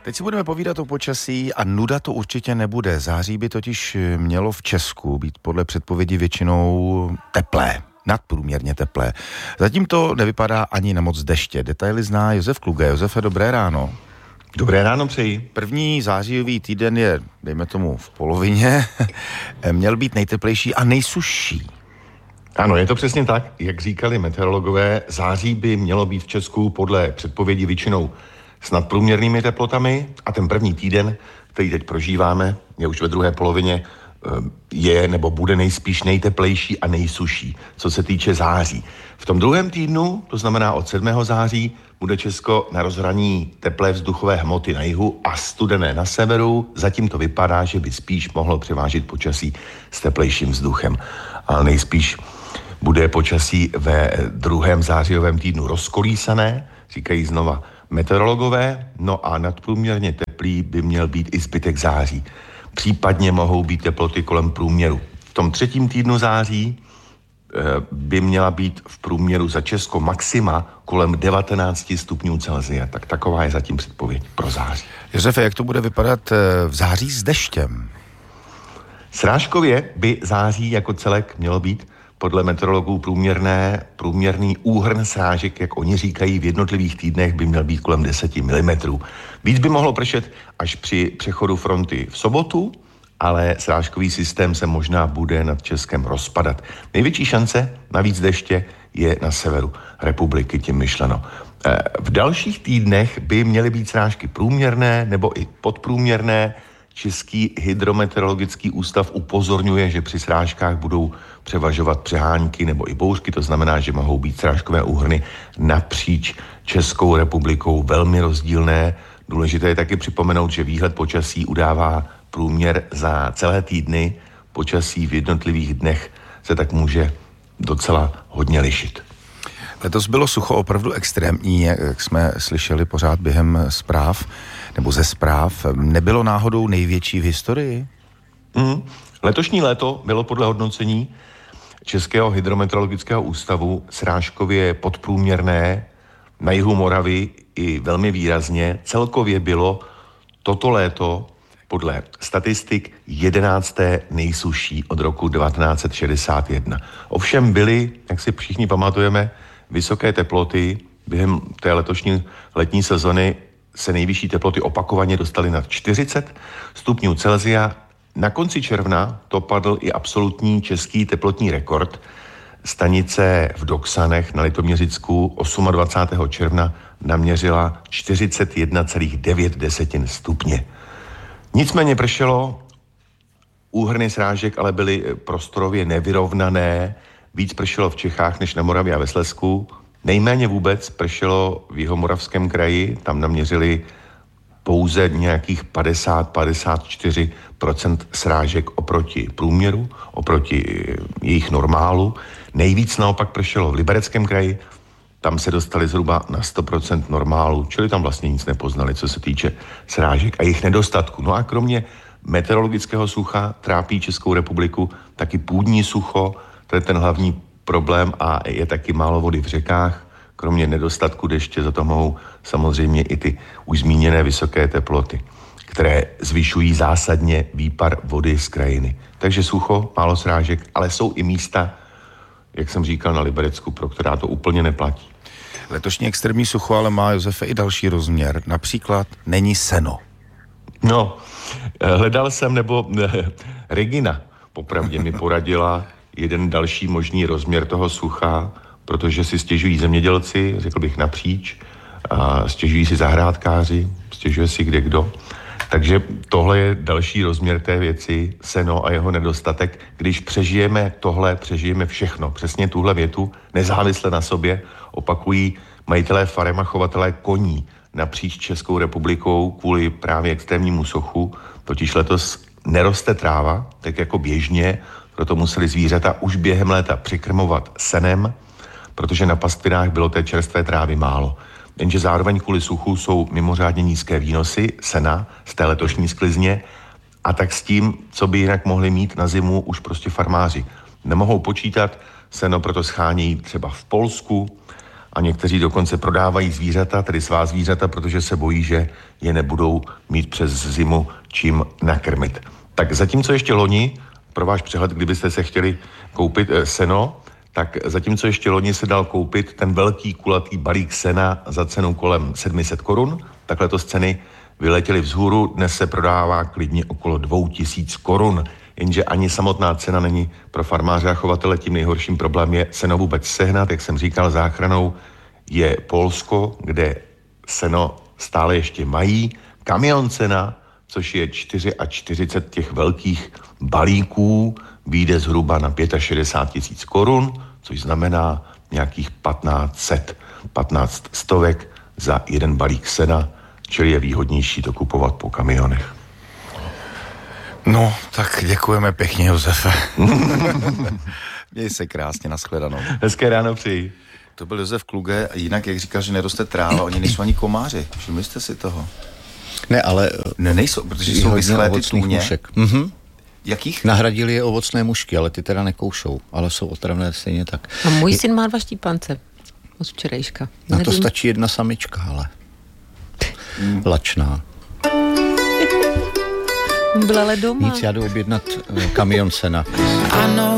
Teď si budeme povídat o počasí a nuda to určitě nebude. Září by totiž mělo v Česku být podle předpovědi většinou teplé, nadprůměrně teplé. Zatím to nevypadá ani na moc deště. Detaily zná Josef Kluge. Josefe, dobré ráno. Dobré ráno přeji. První zářijový týden je, dejme tomu, v polovině. Měl být nejteplejší a nejsušší. Ano, je to přesně tak, jak říkali meteorologové. Září by mělo být v Česku podle předpovědi většinou s nadprůměrnými teplotami a ten první týden, který teď prožíváme, je už ve druhé polovině, je nebo bude nejspíš nejteplejší a nejsuší, co se týče září. V tom druhém týdnu, to znamená od 7. září, bude Česko na rozhraní teplé vzduchové hmoty na jihu a studené na severu. Zatím to vypadá, že by spíš mohlo převážit počasí s teplejším vzduchem. Ale nejspíš bude počasí ve druhém zářijovém týdnu rozkolísané, říkají znova meteorologové, no a nadprůměrně teplý by měl být i zbytek září. Případně mohou být teploty kolem průměru. V tom třetím týdnu září by měla být v průměru za Česko maxima kolem 19 stupňů Celsia. Tak taková je zatím předpověď pro září. Josefe, jak to bude vypadat v září s deštěm? Srážkově by září jako celek mělo být podle meteorologů průměrný úhrn srážek, jak oni říkají, v jednotlivých týdnech by měl být kolem 10 mm. Víc by mohlo pršet až při přechodu fronty v sobotu, ale srážkový systém se možná bude nad Českem rozpadat. Největší šance na víc deště je na severu republiky, tím myšleno. V dalších týdnech by měly být srážky průměrné nebo i podprůměrné. Český hydrometeorologický ústav upozorňuje, že při srážkách budou převažovat přehánky nebo i bouřky, to znamená, že mohou být srážkové úhrny napříč Českou republikou velmi rozdílné. Důležité je taky připomenout, že výhled počasí udává průměr za celé týdny. Počasí v jednotlivých dnech se tak může docela hodně lišit. Letos bylo sucho opravdu extrémní, jak jsme slyšeli pořád během zpráv, nebo ze zpráv. Nebylo náhodou největší v historii? Letošní léto bylo podle hodnocení Českého hydrometeorologického ústavu srážkově podprůměrné, na jihu Moravy i velmi výrazně. Celkově bylo toto léto podle statistik 11. nejsušší od roku 1961. Ovšem byly, jak si všichni pamatujeme, vysoké teploty. Během té letošní letní sezony se nejvyšší teploty opakovaně dostaly nad 40 stupňů Celsia. Na konci června to padl i absolutní český teplotní rekord. Stanice v Doksanech na Litoměřicku 28. června naměřila 41,9 stupně. Nicméně pršelo, úhrny srážek ale byly prostorově nevyrovnané, víc pršelo v Čechách než na Moravě a ve Slezsku. Nejméně vůbec pršelo v Jihomoravském kraji, tam naměřili pouze nějakých 50-54% srážek oproti průměru, oproti jejich normálu. Nejvíc naopak pršelo v Libereckém kraji, tam se dostali zhruba na 100% normálu, čili tam vlastně nic nepoznali, co se týče srážek a jejich nedostatku. No a kromě meteorologického sucha trápí Českou republiku taky půdní sucho, to je ten hlavní problém a je taky málo vody v řekách. Kromě nedostatku deště za to mohou samozřejmě i ty už zmíněné vysoké teploty, které zvyšují zásadně výpar vody z krajiny. Takže sucho, málo srážek, ale jsou i místa, jak jsem říkal, na Liberecku, pro která to úplně neplatí. Letošní extrémní sucho ale má, Josefe, i další rozměr. Například není seno. No, hledal jsem, nebo Regina popravdě mi poradila jeden další možný rozměr toho sucha, protože si stěžují zemědělci, řekl bych napříč, a stěžují si zahrádkáři, stěžuje si kdekdo. Takže tohle je další rozměr té věci, seno a jeho nedostatek. Když přežijeme tohle, přežijeme všechno. Přesně tuhle větu, nezávisle na sobě, opakují majitelé farem a chovatelé koní napříč Českou republikou kvůli právě extrémnímu suchu. Totiž letos neroste tráva, tak jako běžně, proto museli zvířata už během léta přikrmovat senem, protože na pastvinách bylo té čerstvé trávy málo. Jenže zároveň kvůli suchu jsou mimořádně nízké výnosy sena z té letošní sklizně a tak s tím, co by jinak mohli mít na zimu, už prostě farmáři nemohou počítat. Seno proto schánějí třeba v Polsku a někteří dokonce prodávají zvířata, tedy svá zvířata, protože se bojí, že je nebudou mít přes zimu čím nakrmit. Tak zatímco ještě loni, pro váš přehled, kdybyste se chtěli koupit seno, tak zatímco ještě loni se dal koupit ten velký kulatý balík sena za cenu kolem 700 korun, tak letos ceny vyletěly vzhůru, dnes se prodává klidně okolo 2000 korun. Jenže ani samotná cena není pro farmáře a chovatele tím nejhorším. Problém je seno vůbec sehnat, jak jsem říkal, záchranou je Polsko, kde seno stále ještě mají. Kamion sena, což je 44 těch velkých balíků, vyjde zhruba na 65 000 korun, což znamená nějakých 15 stovek za jeden balík sena, čili je výhodnější to kupovat po kamionech. No, tak děkujeme pěkně, Josefe. Měj se krásně, nashledanou. Hezké ráno přeji. To byl Josef Kluge a jinak, jak říkal, že neroste tráva, oni nejsou ani komáři. Všimli jste si toho? Ne, ale... Nejsou, protože jsou vyschlé ty tůně. Jakých? Nahradili je ovocné mušky, ale ty teda nekoušou, ale jsou otravné stejně tak. A můj syn má 2 štípance od včerejška. Na to stačí jedna samička, ale lačná. Byla ale doma. Nic, já jdu objednat kamion sena.